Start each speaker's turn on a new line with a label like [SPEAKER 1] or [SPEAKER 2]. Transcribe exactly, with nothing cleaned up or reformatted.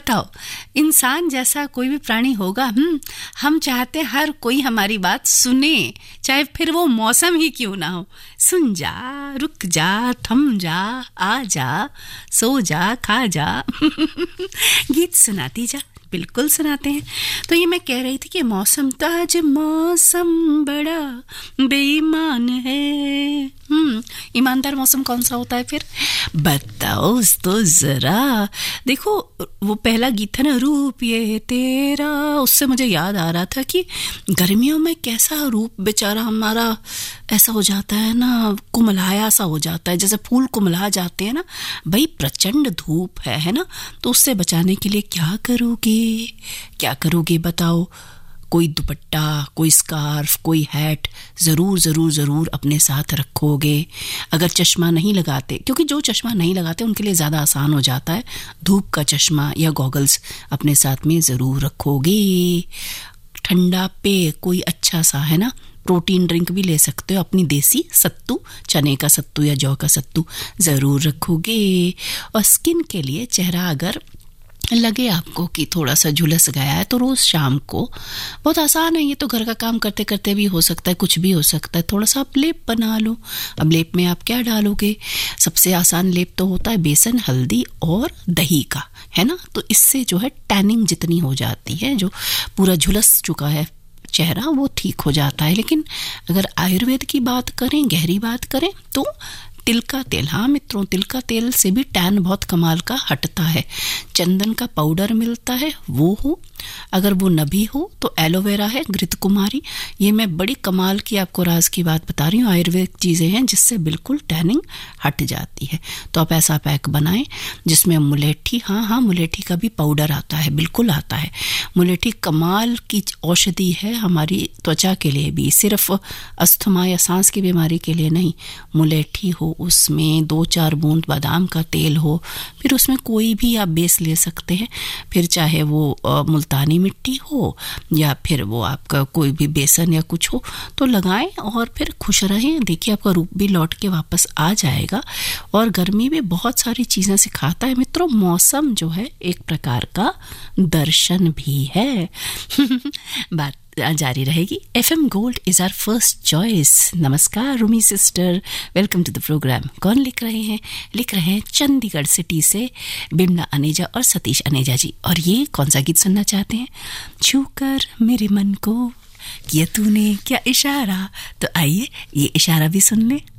[SPEAKER 1] बताओ, इंसान जैसा कोई भी प्राणी होगा? हम हम चाहते हैं हर कोई हमारी बात सुने, चाहे फिर वो मौसम ही क्यों ना हो। सुन जा, रुक जा, थम जा, आ जा, सो जा, खा जा। गीत सुनाती जा, बिल्कुल सुनाते हैं। तो ये मैं कह रही थी कि मौसम, तो आज मौसम बड़ा बेईमान है। हम्म ईमानदार मौसम कौन सा होता है फिर? बताओ तो जरा। देखो, वो पहला गीत था ना, रूप ये तेरा, उससे मुझे याद आ रहा था कि गर्मियों में कैसा रूप बेचारा हमारा ऐसा हो जाता है ना, कुमलाया सा हो जाता है, जैसे फूल कुमला जाते हैं ना। भाई प्रचंड धूप है है ना, तो उससे बचाने के लिए क्या करोगे, क्या करोगे बताओ? कोई दुपट्टा, कोई स्कार्फ, कोई हैट ज़रूर ज़रूर ज़रूर अपने साथ रखोगे। अगर चश्मा नहीं लगाते, क्योंकि जो चश्मा नहीं लगाते उनके लिए ज़्यादा आसान हो जाता है, धूप का चश्मा या गॉगल्स अपने साथ में ज़रूर रखोगे। ठंडा पे कोई अच्छा सा, है ना, प्रोटीन ड्रिंक भी ले सकते हो, अपनी देसी सत्तू, चने का सत्तू या जौ का सत्तू ज़रूर रखोगे। और स्किन के लिए, चेहरा अगर लगे आपको कि थोड़ा सा झुलस गया है, तो रोज़ शाम को, बहुत आसान है ये तो, घर का काम करते करते भी हो सकता है, कुछ भी हो सकता है, थोड़ा सा आप लेप बना लो। अब लेप में आप क्या डालोगे? सबसे आसान लेप तो होता है बेसन, हल्दी और दही का, है ना। तो इससे जो है टैनिंग जितनी हो जाती है, जो पूरा झुलस चुका है चेहरा, वो ठीक हो जाता है। लेकिन अगर आयुर्वेद की बात करें, गहरी बात करें, तो तिल का तेल, हाँ मित्रों, तिल का तेल से भी टैन बहुत कमाल का हटता है। चंदन का पाउडर मिलता है, वो हो, अगर वो न भी हो तो एलोवेरा है, घृत कुमारी। ये मैं बड़ी कमाल की आपको राज की बात बता रही हूँ, आयुर्वेदिक चीज़ें हैं जिससे बिल्कुल टैनिंग हट जाती है। तो आप ऐसा पैक बनाएं जिसमें मुलेठी, हाँ हाँ मुलेठी का भी पाउडर आता है, बिल्कुल आता है। मुलेठी कमाल की औषधि है हमारी त्वचा के लिए भी, सिर्फ अस्थमा या सांस की बीमारी के लिए नहीं। मुलेठी हो, उसमें दो चार बूंद बादाम का तेल हो, फिर उसमें कोई भी आप बेस ले सकते हैं, फिर चाहे वो मुल्तानी मिट्टी हो या फिर वो आपका कोई भी बेसन या कुछ हो, तो लगाएं और फिर खुश रहें। देखिए आपका रूप भी लौट के वापस आ जाएगा। और गर्मी में बहुत सारी चीज़ें सिखाता है मित्रों, मौसम जो है एक प्रकार का दर्शन भी है। बात जारी रहेगी। F M gold is our first choice. नमस्कार Rumi sister, welcome to the programme. कौन लिख रहे हैं? लिख रहे हैं चंडीगढ़ सिटी से बिमला अनेजा और सतीश अनेजा जी। और ये कौन सा गीत सुनना चाहते हैं? छूकर मेरे मन को किया तूने क्या इशारा। तो आइए ये इशारा भी सुन लें।